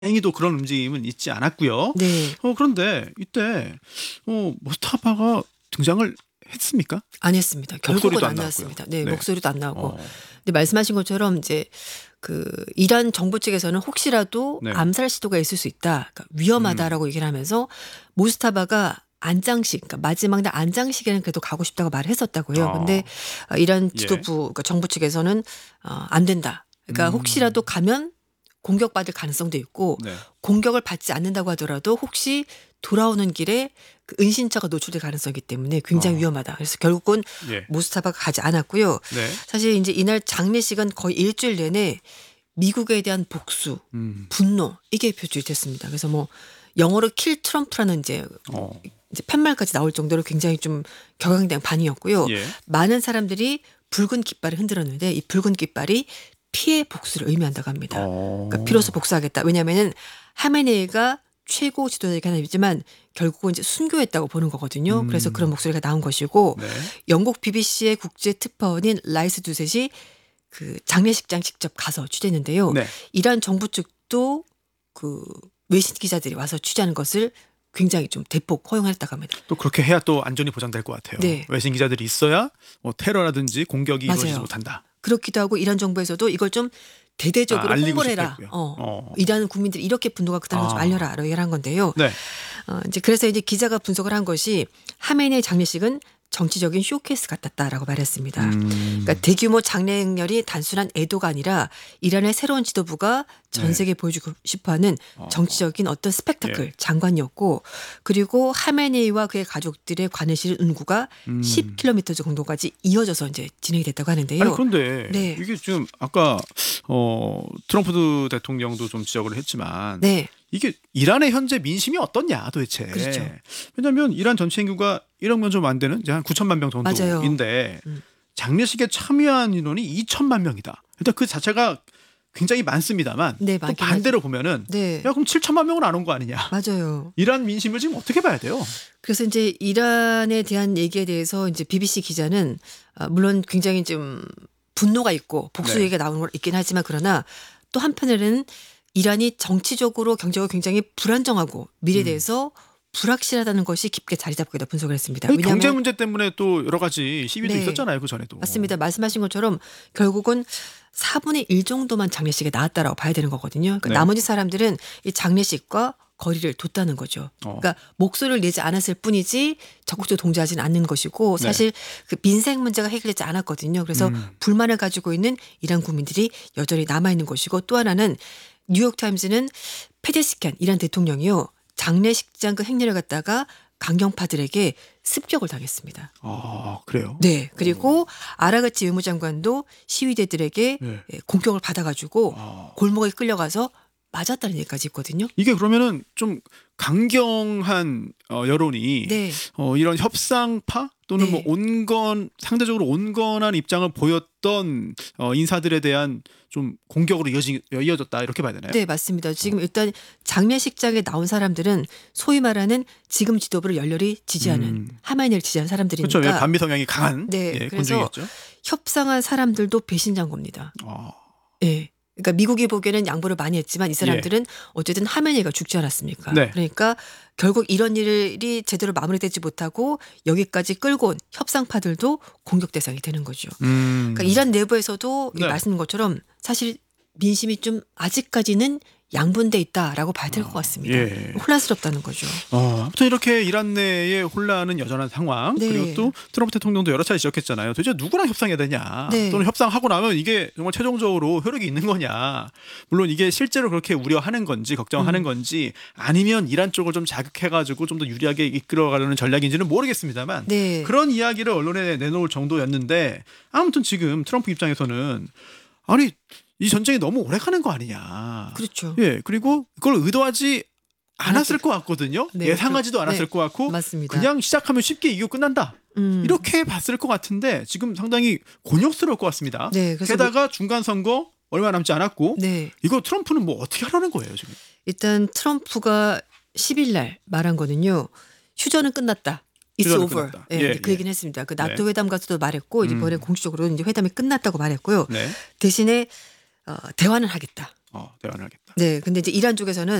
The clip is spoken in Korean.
다행히도 그런 움직임은 있지 않았고요. 네. 그런데 이때 모스타바가 등장을 했습니까? 안 했습니다. 결국은 목소리도 안 안 나왔습니다. 네, 네. 목소리도 안 나오고. 어. 근데 말씀하신 것처럼 이제 그 이란 정부 측에서는 혹시라도 네. 암살 시도가 있을 수 있다, 그러니까 위험하다라고 얘기를 하면서 모스타바가 안장식, 그러니까 마지막 날 안장식에는 그래도 가고 싶다고 말을 했었다고요. 근데 이란 지도부, 그러니까 정부 측에서는 안 된다. 그러니까 혹시라도 가면 공격받을 가능성도 있고 네. 공격을 받지 않는다고 하더라도 혹시 돌아오는 길에 그 은신처가 노출될 가능성이기 때문에 굉장히 위험하다. 그래서 결국은 예. 모스타바가 가지 않았고요. 네. 사실 이제 이날 장례식은 거의 일주일 내내 미국에 대한 복수, 분노 이게 표출이 됐습니다. 그래서 뭐 영어로 킬 트럼프라는 이제 팻말까지 나올 정도로 굉장히 좀 격앙된 반응이었고요. 예. 많은 사람들이 붉은 깃발을 흔들었는데 이 붉은 깃발이 피해 복수를 의미한다고 합니다. 그러니까 비로소 복수하겠다. 왜냐하면은 하메네이가 최고 지도자이긴 하지만 결국은 이제 순교했다고 보는 거거든요. 그래서 그런 목소리가 나온 것이고 네. 영국 BBC의 국제 특파원인 라이스 두셋이 그 장례식장 직접 가서 취재했는데요. 네. 이란 정부 측도 그 외신 기자들이 와서 취재하는 것을 굉장히 좀 대폭 허용했다고 합니다. 또 그렇게 해야 또 안전이 보장될 것 같아요. 네. 외신 기자들이 있어야 공격이라든지 공격이 맞아요. 이루어지지 못한다. 그렇기도 하고 이란 정부에서도 이걸 좀 대대적으로 알리고 홍보를 해라. 싶었고요. 이란 국민들이 이렇게 분노가 크다는 걸 좀 알려라라고 얘기를 한 건데요. 네. 이제 그래서 이제 기자가 분석을 한 것이 하메네이 장례식은 정치적인 쇼케이스 같았다라고 말했습니다. 그러니까 대규모 장례 행렬이 단순한 애도가 아니라 이란의 새로운 지도부가 전 세계에 보여주고 싶어하는 정치적인 어떤 스펙타클 장관이었고 그리고 하메네이와 그의 가족들의 관을 실은 운구가 10km 정도까지 이어져서 이제 진행이 됐다고 하는데요. 아니 그런데 네. 이게 지금 아까 트럼프 대통령도 좀 지적을 했지만 네. 이게 이란의 현재 민심이 어떻냐 도대체. 그렇죠. 왜냐하면 이란 전체 인구가 1억 명 좀 안 되는 이제 한 9천만 명 정도인데 장례식에 참여한 인원이 2천만 명이다. 일단 그 자체가 굉장히 많습니다만 네, 또 많긴 반대로 보면은 네. 야 그럼 7천만 명은 안 온 거 아니냐. 맞아요. 이란 민심을 지금 어떻게 봐야 돼요? 그래서 이제 이란에 대한 얘기에 대해서 이제 BBC 기자는 물론 굉장히 좀 분노가 있고 복수 네. 얘기가 나오는 걸 있긴 하지만 그러나 또 한편으로는 이란이 정치적으로 경제가 굉장히 불안정하고 미래에 대해서 불확실하다는 것이 깊게 자리 잡고 있다 분석을 했습니다. 아니, 왜냐하면 경제 문제 때문에 또 여러 가지 시위도 네. 있었잖아요. 그 전에도. 맞습니다. 말씀하신 것처럼 결국은 4분의 1 정도만 장례식에 나왔다라고 봐야 되는 거거든요. 그러니까 네. 나머지 사람들은 이 장례식과 거리를 뒀다는 거죠. 그러니까 목소리를 내지 않았을 뿐이지 적극적으로 동조하지는 않는 것이고 사실 그 민생 문제가 해결되지 않았거든요. 그래서 불만을 가지고 있는 이란 국민들이 여전히 남아있는 것이고 또 하나는 뉴욕타임즈는 페제시칸 이란 대통령이요. 장례식장 그 행렬을 갖다가 강경파들에게 습격을 당했습니다. 아 그래요? 네. 그리고 아라가치 외무장관도 시위대들에게 네. 공격을 받아가지고 골목에 끌려가서 맞았다는 얘기까지 있거든요. 이게 그러면은 좀 강경한 여론이 네. 이런 협상파 또는 네. 뭐 상대적으로 온건한 입장을 보였던 인사들에 대한 좀 공격으로 이어졌다 이렇게 봐야 되나요? 네, 맞습니다. 지금 일단 장례식장에 나온 사람들은 소위 말하는 지금 지도부를 열렬히 지지하는 하마니를 지지하는 사람들이니까. 그렇죠. 반미 성향이 강한 네, 그래서 군중이었죠. 협상한 사람들도 배신자인 겁니다. 네. 그러니까 미국이 보기에는 양보를 많이 했지만 이 사람들은 어쨌든 하메네이가 죽지 않았습니까? 네. 그러니까 결국 이런 일이 제대로 마무리되지 못하고 여기까지 끌고 온 협상파들도 공격 대상이 되는 거죠. 그러니까 이란 내부에서도 네. 말씀인 것처럼 사실 민심이 좀 아직까지는 양분돼 있다라고 봐야 될 것 같습니다. 예. 혼란스럽다는 거죠. 아무튼 이렇게 이란 내의 혼란은 여전한 상황. 네. 그리고 또 트럼프 대통령도 여러 차례 지적했잖아요. 도대체 누구랑 협상해야 되냐. 네. 또는 협상하고 나면 이게 정말 최종적으로 효력이 있는 거냐. 물론 이게 실제로 그렇게 우려하는 건지 걱정하는 건지 아니면 이란 쪽을 좀 자극해가지고 좀 더 유리하게 이끌어가려는 전략인지는 모르겠습니다만 네. 그런 이야기를 언론에 내놓을 정도였는데 아무튼 지금 트럼프 입장에서는 아니 이 전쟁이 너무 오래 가는 거 아니냐. 그렇죠. 예, 그리고 그걸 의도하지 않았을 것 같거든요. 네, 예상하지도 않았을 것 같고 맞습니다. 그냥 시작하면 쉽게 이기고 끝난다. 이렇게 봤을 것 같은데 지금 상당히 곤욕스러울 것 같습니다. 네, 그래서 게다가 중간 선거 얼마 남지 않았고 네. 이거 트럼프는 뭐 어떻게 하려는 거예요 지금? 일단 트럼프가 10일 날 말한 거는요. 휴전은 끝났다. It's 휴전은 over. 끝났다. 네, 예, 그 예. 얘기는 했습니다. 그 나토 회담 가서도 말했고 이번에 공식적으로 이제 회담이 끝났다고 말했고요. 네. 대신에 대화는 하겠다. 대화를 하겠다. 네, 근데 이제 이란 쪽에서는